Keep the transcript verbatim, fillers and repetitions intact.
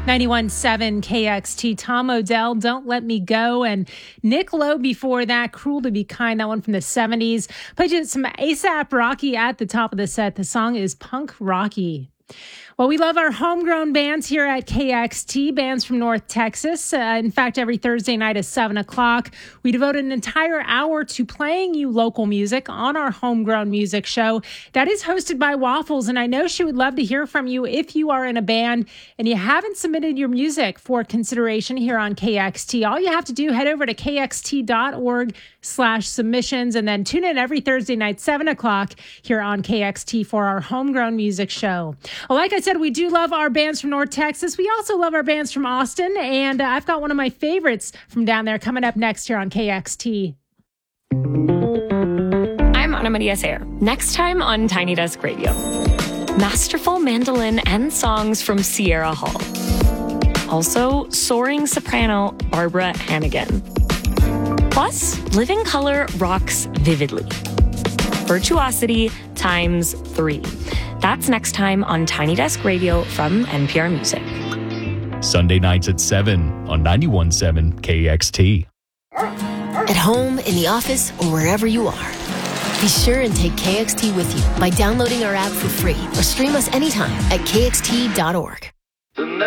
ninety-one point seven K X T, Tom Odell, Don't Let Me Go, and Nick Lowe before that, Cruel to Be Kind, that one from the seventies. Played you some A$AP Rocky at the top of the set. The song is Punk Rocky. Well, we love our homegrown bands here at K X T, bands from North Texas. Uh, in fact, every Thursday night at seven o'clock, we devote an entire hour to playing you local music on our homegrown music show. That is hosted by Waffles, and I know she would love to hear from you if you are in a band and you haven't submitted your music for consideration here on K X T. All you have to do, head over to kxt.org slash submissions, and then tune in every Thursday night, seven o'clock here on K X T for our homegrown music show. Well, like I said, we do love our bands from North Texas. We also love our bands from Austin, and uh, I've got one of my favorites from down there coming up next here on K X T. I'm Ana Maria Sayer. Next time on Tiny Desk Radio, masterful mandolin and songs from Sierra Hall. Also, soaring soprano Barbara Hannigan. Plus, Living Color rocks vividly. Virtuosity times three. That's next time on Tiny Desk Radio from N P R Music. Sunday nights at seven on ninety-one point seven K X T. At home, in the office, or wherever you are, be sure and take K X T with you by downloading our app for free or stream us anytime at K X T dot org.